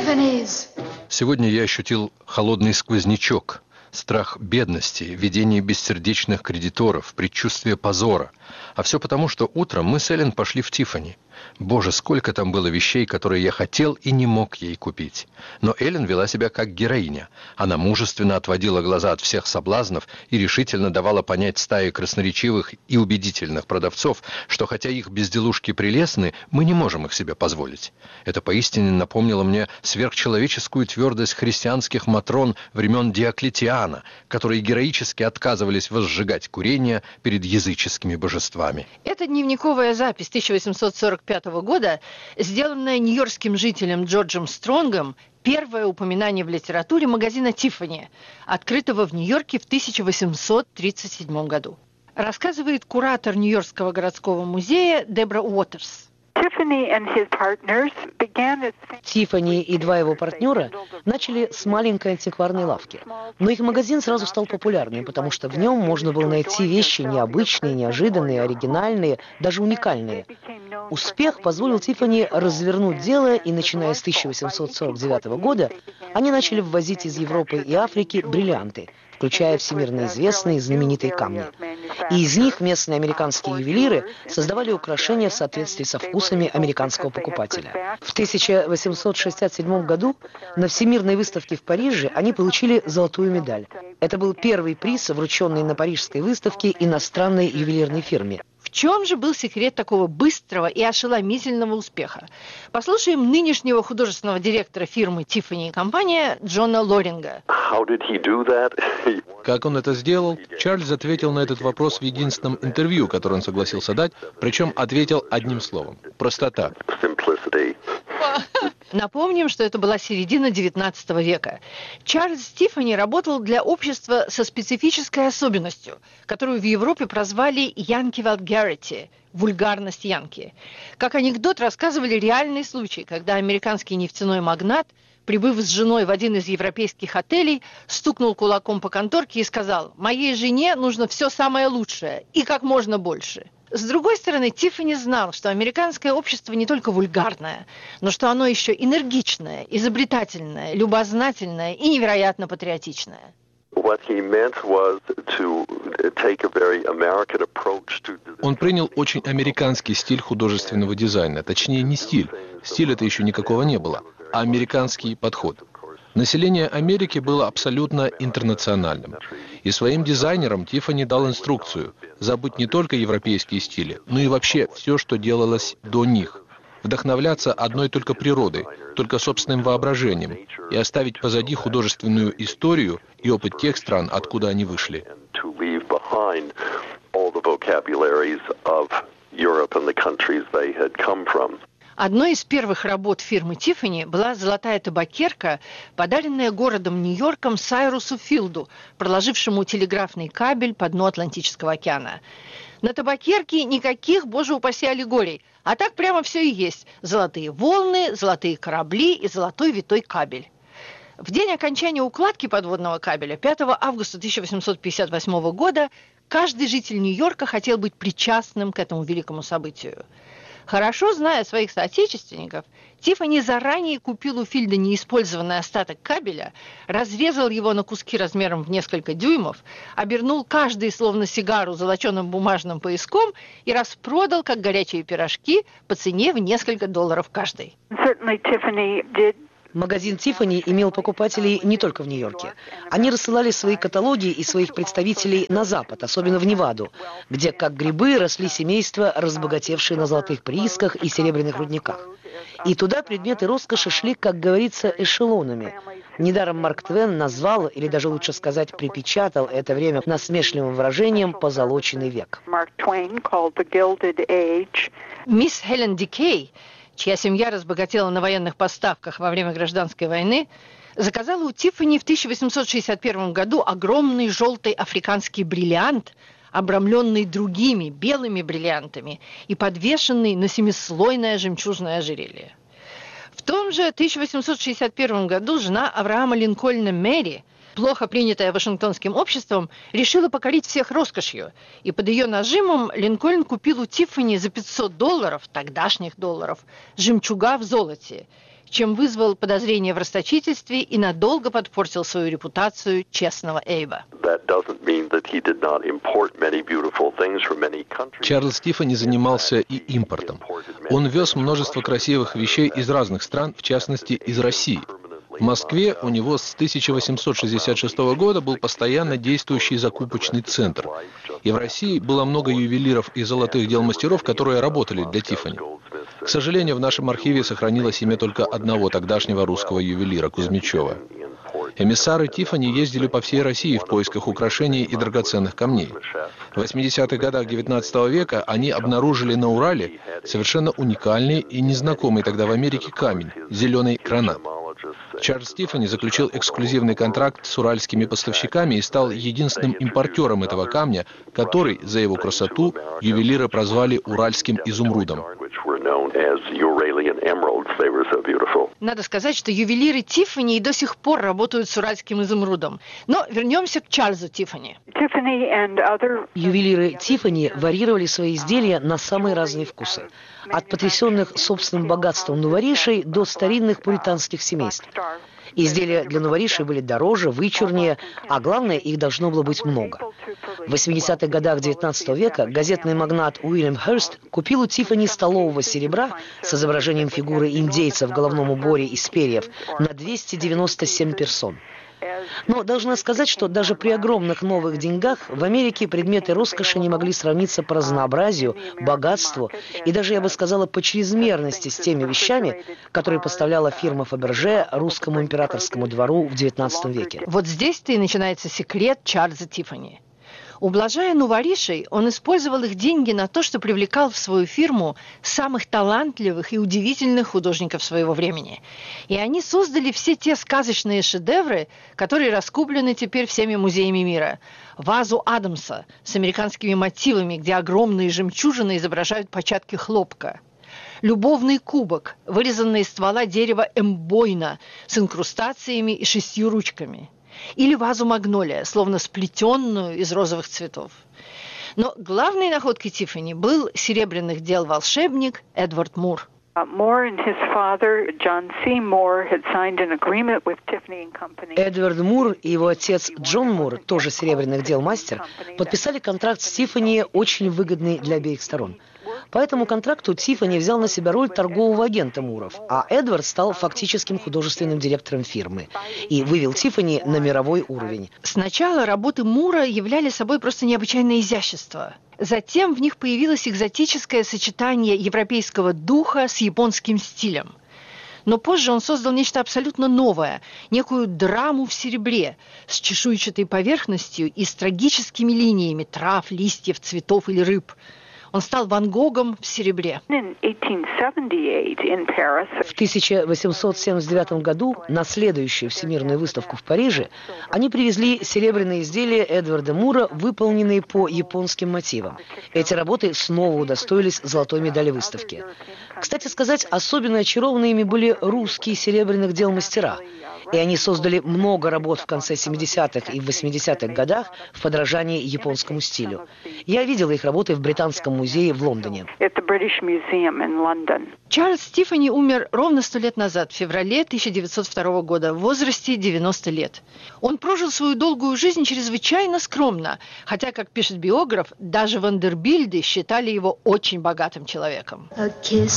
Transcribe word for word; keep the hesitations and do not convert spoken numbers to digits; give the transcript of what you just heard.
Tiffany's. Сегодня я ощутил холодный сквознячок, страх бедности, видение бессердечных кредиторов, предчувствие позора. А все потому, что утром мы с Эллен пошли в Тиффани. Боже, сколько там было вещей, которые я хотел и не мог ей купить. Но Эллен вела себя как героиня. Она мужественно отводила глаза от всех соблазнов и решительно давала понять стае красноречивых и убедительных продавцов, что хотя их безделушки прелестны, мы не можем их себе позволить. Это поистине напомнило мне сверхчеловеческую твердость христианских матрон времен Диоклетиана, которые героически отказывались возжигать курение перед языческими божествами. Это дневниковая запись тысяча восемьсот сорок пятого года, сделанная нью-йоркским жителем Джорджем Стронгом, первое упоминание в литературе магазина «Тиффани», открытого в Нью-Йорке в тысяча восемьсот тридцать седьмом году. Рассказывает куратор Нью-Йоркского городского музея Дебра Уотерс. Тиффани и два его партнера начали с маленькой антикварной лавки. Но их магазин сразу стал популярным, потому что в нем можно было найти вещи необычные, неожиданные, оригинальные, даже уникальные. Успех позволил Тиффани развернуть дело, и начиная с тысяча восемьсот сорок девятого года они начали ввозить из Европы и Африки бриллианты, включая всемирно известные знаменитые камни. И из них местные американские ювелиры создавали украшения в соответствии со вкусами американского покупателя. В тысяча восемьсот шестьдесят седьмом году на Всемирной выставке в Париже они получили золотую медаль. Это был первый приз, врученный на парижской выставке иностранной ювелирной фирме. В чем же был секрет такого быстрого и ошеломительного успеха? Послушаем нынешнего художественного директора фирмы Tiffany и компания Джона Лоринга. Как он это сделал? Чарльз ответил на этот вопрос в единственном интервью, которое он согласился дать, причем ответил одним словом – простота. Напомним, что это была середина девятнадцатого века. Чарльз Тиффани работал для общества со специфической особенностью, которую в Европе прозвали «Янки Vulgarity» – вульгарность янки. Как анекдот рассказывали реальный случай, когда американский нефтяной магнат, прибыв с женой в один из европейских отелей, стукнул кулаком по конторке и сказал: «Моей жене нужно все самое лучшее и как можно больше». С другой стороны, Тиффани знал, что американское общество не только вульгарное, но что оно еще энергичное, изобретательное, любознательное и невероятно патриотичное. Он принял очень американский стиль художественного дизайна. Точнее, не стиль. Стиля-то еще никакого не было, а американский подход. Население Америки было абсолютно интернациональным. И своим дизайнерам Тиффани дал инструкцию забыть не только европейские стили, но и вообще все, что делалось до них. Вдохновляться одной только природой, только собственным воображением и оставить позади художественную историю и опыт тех стран, откуда они вышли. Одной из первых работ фирмы Тиффани была золотая табакерка, подаренная городом Нью-Йорком Сайрусу Филду, проложившему телеграфный кабель по дну Атлантического океана. На табакерке никаких, боже упаси, аллегорий, а так прямо все и есть: золотые волны, золотые корабли и золотой витой кабель. В день окончания укладки подводного кабеля, пятого августа тысяча восемьсот пятьдесят восьмого года, каждый житель Нью-Йорка хотел быть причастным к этому великому событию. Хорошо зная своих соотечественников, Тиффани заранее купил у Филда неиспользованный остаток кабеля, разрезал его на куски размером в несколько дюймов, обернул каждый словно сигару золоченым бумажным пояском и распродал, как горячие пирожки, по цене в несколько долларов каждый. Магазин Тиффани имел покупателей не только в Нью-Йорке. Они рассылали свои каталоги и своих представителей на Запад, особенно в Неваду, где, как грибы, росли семейства, разбогатевшие на золотых приисках и серебряных рудниках. И туда предметы роскоши шли, как говорится, эшелонами. Недаром Марк Твен назвал, или даже лучше сказать, припечатал это время насмешливым выражением «позолоченный век». Мисс Хелен Дикей, чья семья разбогатела на военных поставках во время гражданской войны, заказала у Тиффани в тысяча восемьсот шестьдесят первом году огромный желтый африканский бриллиант, обрамленный другими белыми бриллиантами и подвешенный на семислойное жемчужное ожерелье. В том же тысяча восемьсот шестьдесят первом году жена Авраама Линкольна Мэри, плохо принятая Вашингтонским обществом, решила покорить всех роскошью, и под ее нажимом Линкольн купил у Тиффани за пятьсот долларов, тогдашних долларов, жемчуга в золоте. чем вызвал подозрения в расточительстве и надолго подпортил свою репутацию честного Эйба. Чарльз Тиффани занимался и импортом. Он вез множество красивых вещей из разных стран, в частности, из России. В Москве у него с тысяча восемьсот шестьдесят шестого года был постоянно действующий закупочный центр. И в России было много ювелиров и золотых дел мастеров, которые работали для Тиффани. К сожалению, в нашем архиве сохранилось имя только одного тогдашнего русского ювелира – Кузьмичева. Эмиссары Тиффани ездили по всей России в поисках украшений и драгоценных камней. В восьмидесятых годах девятнадцатого века они обнаружили на Урале совершенно уникальный и незнакомый тогда в Америке камень – зеленый гранат. Чарльз Тиффани заключил эксклюзивный контракт с уральскими поставщиками и стал единственным импортером этого камня, который за его красоту ювелиры прозвали уральским изумрудом. Надо сказать, что ювелиры Тиффани и до сих пор работают с уральским изумрудом. Но вернемся к Чарльзу Тиффани. Ювелиры Тиффани варьировали свои изделия на самые разные вкусы. От потрясенных собственным богатством нуворишей до старинных пуританских семейств. Изделия для нуворишей были дороже, вычурнее, а главное, их должно было быть много. В восьмидесятых годах девятнадцатого века газетный магнат Уильям Херст купил у Тиффани столового серебра с изображением фигуры индейца в головном уборе из перьев на двести девяносто семь персон. Но должна сказать, что даже при огромных новых деньгах в Америке предметы роскоши не могли сравниться по разнообразию, богатству и даже, я бы сказала, по чрезмерности с теми вещами, которые поставляла фирма Фаберже русскому императорскому двору в девятнадцатом веке. Вот здесь-то и начинается секрет Чарльза Тиффани. Ублажая нуворишей, он использовал их деньги на то, что привлекал в свою фирму самых талантливых и удивительных художников своего времени. И они создали все те сказочные шедевры, которые раскуплены теперь всеми музеями мира. Вазу Адамса с американскими мотивами, где огромные жемчужины изображают початки хлопка. Любовный кубок, вырезанный из ствола дерева эмбойна с инкрустациями и шестью ручками. Или вазу магнолия, словно сплетенную из розовых цветов. Но главной находкой Тиффани был серебряных дел волшебник Эдвард Мур. Эдвард Мур и его отец Джон Мур, тоже серебряных дел мастер, подписали контракт с Тиффани, очень выгодный для обеих сторон. По этому контракту Тиффани взял на себя роль торгового агента Муров, а Эдвард стал фактическим художественным директором фирмы и вывел Тиффани на мировой уровень. Сначала работы Мура являли собой просто необычайное изящество. Затем в них появилось экзотическое сочетание европейского духа с японским стилем. Но позже он создал нечто абсолютно новое, некую драму в серебре, с чешуйчатой поверхностью и с трагическими линиями трав, листьев, цветов или рыб. Он стал Ван Гогом в серебре. В тысяча восемьсот семьдесят девятом году на следующую всемирную выставку в Париже они привезли серебряные изделия Эдварда Мура, выполненные по японским мотивам. Эти работы снова удостоились золотой медали выставки. Кстати сказать, особенно очарованы ими были русские серебряных дел мастера. И они создали много работ в конце семидесятых и восьмидесятых годах в подражании японскому стилю. Я видела их работы в Британском музее в Лондоне. Чарльз Тиффани умер ровно сто лет назад, в феврале тысяча девятьсот второго года, в возрасте девяноста лет. Он прожил свою долгую жизнь чрезвычайно скромно, хотя, как пишет биограф, даже Вандербильды считали его очень богатым человеком.